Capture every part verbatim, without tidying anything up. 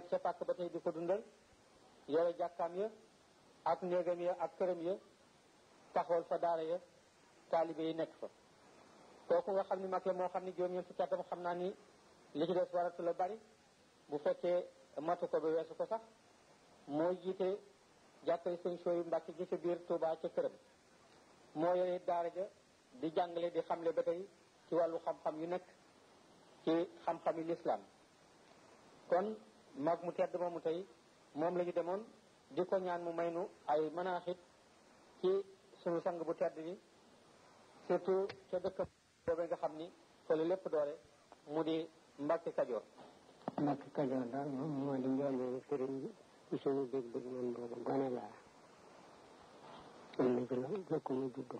nekk ca pàkk ba tey di ko dundal yore jàkkaam ya ak néegam ya ak këram ya taxawal fa daara ya taalibe yi nekk fa kooku nga xam ni mag la moo xam ni juróom-ñeent fukki atam xam naa ni li ci des waratu la bari bu fekkee matu ko ba weesu ko sax moo jiite jàkkari sëñ Sooyu Mbàkke gi ca biir Touba ca këram moo yore daara ja di jàngale di xamle ba tey ci wàllu xam-xam yu nekk ci xam-xam yu lislaam kon mag mu tedd moomu tey moom la ñu demoon di ko ñaan mu may nu ay manaaxit ci sunu sang bu tedd bi surtout ca dëkk boobu nga xam ni fa la lépp doole mu di Mbàkke Kajoor. Mbàkke Kajoor daal moom moo di njëlbéenu sëriñ bi ci suñu dégg-dégg man boobu gone laa am na ci la fekk mu judd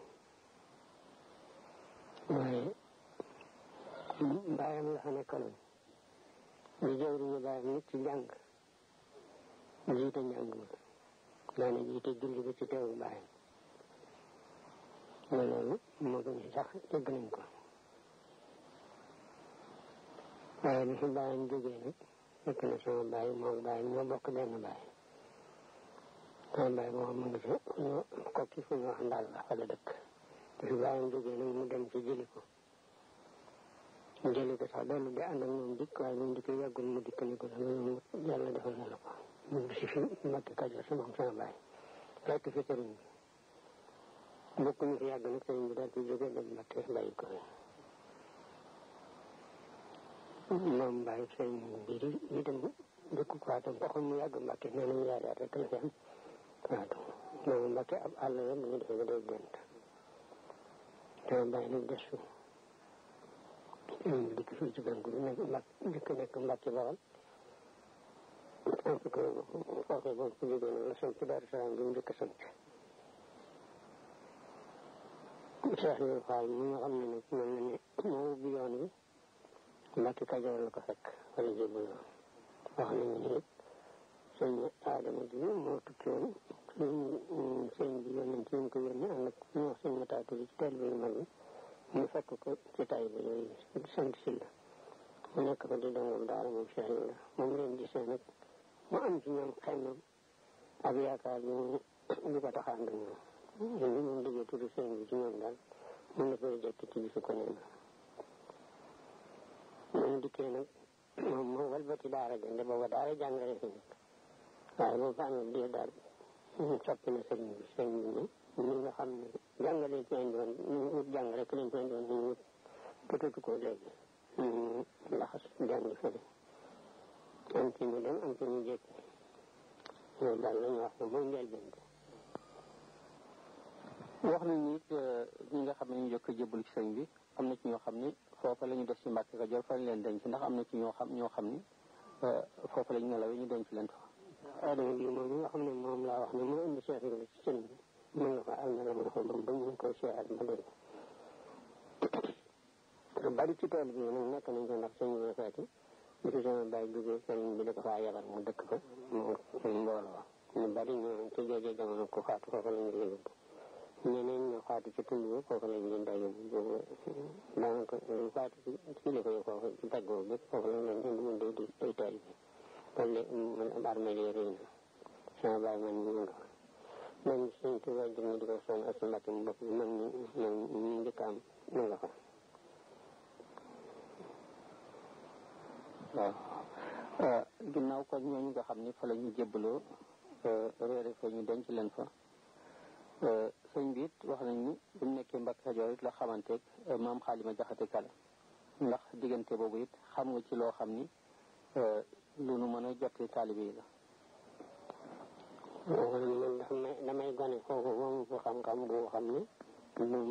waaye bàyyam la fa nekkaloon di jëwriñu bàyyam nit ci njàng jiite njàng ma daana jiite julli ba ci teewu bàyyam mais loolu moo gën sax dégg nañ ko waaye bi fi bàyyam jógee nag fekk na sama bàyyi moom bàyyi ñoo bokk benn bàyyi sama bàyyi moom mu ngi fi ñu kokki fu ñu wax ndaal la fa la dëkk bi fi bàyyam jógee nag mu dem ci jëli ko mu jëli ko sax dellu di ànd ak moom dikk waaye moom dikk yàggul mu dikk ni ko loolu yàlla defal na la ko mu si fi Mbàkke Kajoor si moom sama bàyyi fekk fi sëriñ bi bokk ñu fi yàgg nag sëriñ bi daal di jógee dem Mbàkke bàyyi ko moom bàyyi sëriñ bi di itam dëkk waatam waxoon mu yàgg Mbàkke nee nañu yaari at rek la fi am waatu moom Mbàkke ab àll la mu ngi defee ba day gént sama bàyyi nag des fi dikk fii ci banque bi nekk Mbàkke dikk nekk Mbàkke Bawal en tout cas foofee boobu ko jógee nag la sant ci Daaru Salaam bi mu njëkk a sant Cheikh Ibrahima Fall mi nga xam ne nag mel na ne moo ubbi yoon wi Mbàkke Kajoor la ko fekk wala jébal wax nañu ne sëñ Adama bi moo tukki woon sëñ bi yónnee ci ñu ko yónnee ànd ak ñu wax sëñ Mataatu bi ci teel bi yu mag bi ñu fekk ko ci tay ba yooyu sant si la mu nekk ko di dongam daara moom Cheikh Ibrahima moom leen gisee nag mu am ci ñoom xemmam ak yaakaar ñu ñu ko taxaan ak ñoom ñun li moom déggee tudd sëñ bi ci ñoom daal mun na koy jekk ci bisu ko nee na moom dikkee nag moom moo walbati daara jënde booba daara jàngale fi nekk waaye boobu amee diir daal soppi na sëriñ bi sëriñ bi ne ñi nga xam ne jàngale ci indi woon ñu wut jàng rek lañ ci indi woon ñu wut bëtatu ko léegi ñu laxas jàngi fële am ci ñu dem am ci ñu jékki loolu daal la ñu wax ne mooy njëlbéen bi wax nañu it ñi nga xam ne ñu jëkk jébbalu ci sëriñ bi am na ci ñoo xam ni foofa la ñu def ci Mbàkke Kajoor fa lañ leen denc ndax am na ci ñoo xam ñoo xam ni foofa la ñu nelawee ñu denc leen fa. Adama bi moom nga xam ne moom laa wax ne moo indi Cheikh Ibrahima ci sëriñ bi mën nga fa am na la mën a ba ñu ngi koy seeyaat ma dégg lu bari ci tool bi nag nekk nañ ko ndax sëñ bi feeti bi fi sama bàyyi jógee sëriñ bi da ko faa yebal mu dëkk fa mu mbooloo ñu bari ñu ci joojee jamono ko faatu foofa la ñu yóbbu ñeneen ñoo faatu ci tund bi foofu lañ leen daa yóbbu boobu daanaka faatu ci ci li ko yóbbu foofu ci tàggoo bépp foofu lañ leen indi mun day di day taal bi loolu man armée yi rëy na sama bàyyi man ñu nga fa man suñ tubaab jëm ñu di ko sonn ak si Mbàkke mu bopp bi man ñu man ñu njëkk am ñu nga fa waaw ginnaaw ko ñooñu nga xam ni fa la ñu jébbaloo réere fa ñu denc leen fa sëñ bi it wax nañ ni bu mu nekkee Mbàkke Kajoor it la xamanteeg maam Xaalima Jaxate Kala ndax diggante boobu it xam nga ci loo xam ni lu nu mën a jottali taalibe yi la. man damay damay gone foofu moom fu xam-xam bu xam ni